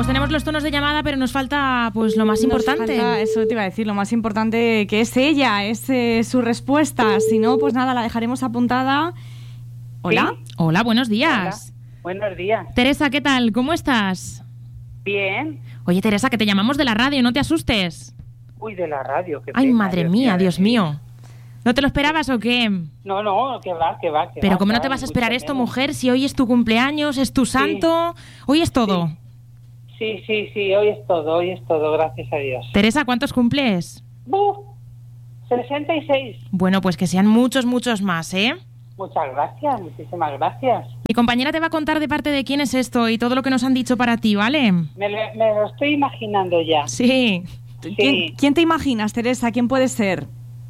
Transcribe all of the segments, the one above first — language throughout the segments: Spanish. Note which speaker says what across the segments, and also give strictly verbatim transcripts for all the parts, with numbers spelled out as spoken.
Speaker 1: tenemos los tonos de llamada, pero nos falta pues lo más importante.
Speaker 2: Nos falta, eso te iba a decir, lo más importante que es ella, es eh, su respuesta. Si no, pues nada, la dejaremos apuntada. Hola.
Speaker 3: ¿Sí?
Speaker 1: Hola, buenos días.
Speaker 3: Hola. Buenos días.
Speaker 1: Teresa, ¿qué tal? ¿Cómo estás?
Speaker 3: Bien.
Speaker 1: Oye, Teresa, que te llamamos de la radio, no te asustes.
Speaker 3: Uy, de la radio. Qué
Speaker 1: Ay,
Speaker 3: pena,
Speaker 1: madre
Speaker 3: Dios
Speaker 1: mía,
Speaker 3: mío,
Speaker 1: Dios mío. ¿No te lo esperabas o qué?
Speaker 3: No, no, que va, que va. Que
Speaker 1: Pero
Speaker 3: va,
Speaker 1: ¿cómo no
Speaker 3: claro,
Speaker 1: te vas a esperar
Speaker 3: mucho
Speaker 1: esto,
Speaker 3: menos.
Speaker 1: mujer? Si hoy es tu cumpleaños, es tu santo, hoy es todo.
Speaker 3: Sí, sí, sí, hoy es todo, hoy es todo, gracias a Dios.
Speaker 1: Teresa, ¿cuántos cumples?
Speaker 3: ¡Buf! sesenta y seis.
Speaker 1: Bueno, pues que sean muchos, muchos más, ¿eh?
Speaker 3: Muchas gracias, muchísimas gracias.
Speaker 1: Mi compañera te va a contar de parte de quién es esto y todo lo que nos han dicho para ti, ¿vale?
Speaker 3: Me lo, me lo estoy imaginando ya.
Speaker 1: Sí.
Speaker 3: Sí.
Speaker 2: ¿Quién, quién te imaginas, Teresa? ¿Quién puede ser?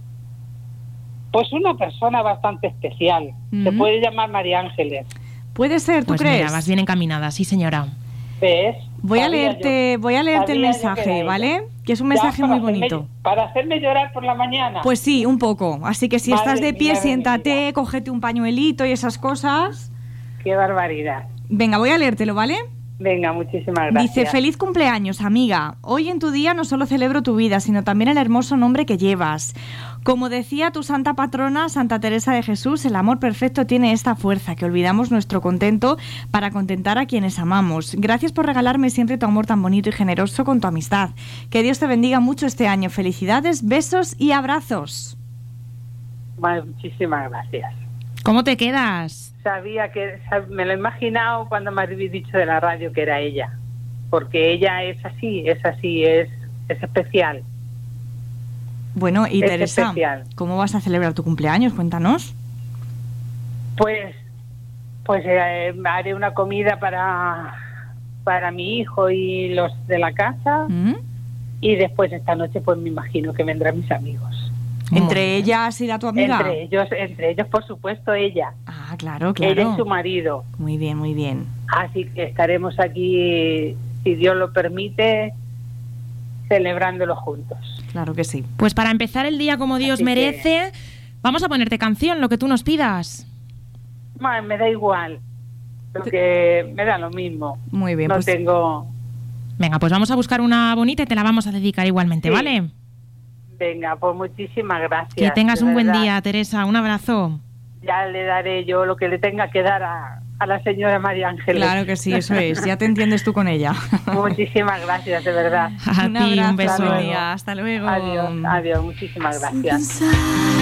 Speaker 3: Pues una persona bastante especial.
Speaker 2: Mm.
Speaker 3: Se puede llamar María Ángeles.
Speaker 2: ¿Puede ser? ¿Tú
Speaker 1: Pues
Speaker 2: crees?
Speaker 1: mira, vas bien encaminada, sí, señora.
Speaker 3: ¿Ves?
Speaker 2: Voy a
Speaker 3: Sabía
Speaker 2: leerte,
Speaker 3: yo.
Speaker 2: voy a leerte el
Speaker 3: Sabía yo que era
Speaker 2: mensaje,
Speaker 3: ella.
Speaker 2: ¿vale? Que es un
Speaker 3: Ya,
Speaker 2: mensaje
Speaker 3: para
Speaker 2: muy
Speaker 3: hacerme-
Speaker 2: bonito.
Speaker 3: Para hacerme llorar por la mañana.
Speaker 2: Pues sí, un poco. Así que si
Speaker 3: Madre
Speaker 2: estás de pie,
Speaker 3: mía de mi
Speaker 2: siéntate,
Speaker 3: vida.
Speaker 2: cógete un pañuelito y esas cosas.
Speaker 3: Qué barbaridad.
Speaker 2: Venga, voy a leértelo, ¿vale?
Speaker 3: Venga, muchísimas gracias.
Speaker 2: Dice, feliz cumpleaños, amiga. Hoy en tu día no solo celebro tu vida, sino también el hermoso nombre que llevas. Como decía tu santa patrona, Santa Teresa de Jesús, el amor perfecto tiene esta fuerza, que olvidamos nuestro contento para contentar a quienes amamos. Gracias por regalarme siempre tu amor tan bonito y generoso con tu amistad. Que Dios te bendiga mucho este año. Felicidades, besos y abrazos.
Speaker 3: Bueno, muchísimas gracias.
Speaker 1: ¿Cómo te quedas?
Speaker 3: Sabía que, sab- me lo he imaginado cuando me habéis dicho de la radio que era ella. Porque ella es así, es así, es, es especial.
Speaker 2: Bueno, y
Speaker 3: Es
Speaker 2: Teresa,
Speaker 3: especial.
Speaker 2: ¿cómo vas a celebrar tu cumpleaños? Cuéntanos.
Speaker 3: Pues, pues eh, haré una comida para, para mi hijo y los de la casa.
Speaker 2: ¿Mm?
Speaker 3: Y después esta noche pues me imagino que vendrán mis amigos.
Speaker 1: Muy
Speaker 2: ¿Entre
Speaker 1: bien.
Speaker 2: ellas irá tu amiga?
Speaker 3: Entre ellos, entre ellos por supuesto ella.
Speaker 2: Ah, claro,
Speaker 3: Ella
Speaker 2: claro.
Speaker 3: y su marido.
Speaker 2: Muy bien, muy bien.
Speaker 3: Así que estaremos aquí, si Dios lo permite, celebrándolo juntos.
Speaker 2: Claro que sí.
Speaker 1: Pues para empezar el día como Dios
Speaker 3: Así que-
Speaker 1: merece, vamos a ponerte canción, lo que tú nos pidas.
Speaker 3: Ma, me da igual, porque me da lo mismo.
Speaker 2: Muy bien,
Speaker 3: no
Speaker 2: pues
Speaker 3: tengo...
Speaker 1: Venga, pues vamos a buscar una bonita y te la vamos a dedicar igualmente,
Speaker 3: Sí.
Speaker 1: ¿vale?
Speaker 3: Venga, pues muchísimas gracias.
Speaker 1: Que tengas
Speaker 3: de
Speaker 1: un buen
Speaker 3: verdad.
Speaker 1: día, Teresa. Un abrazo.
Speaker 3: Ya le daré yo lo que le tenga que dar a, a la señora María Ángeles.
Speaker 2: claro que sí, eso es. Ya te entiendes tú con ella.
Speaker 3: Muchísimas gracias, de verdad.
Speaker 1: A
Speaker 2: Un
Speaker 1: ti,
Speaker 2: abrazo,
Speaker 1: un beso.
Speaker 2: amiga. Hasta luego.
Speaker 3: Adiós, adiós, muchísimas gracias.
Speaker 4: Pensar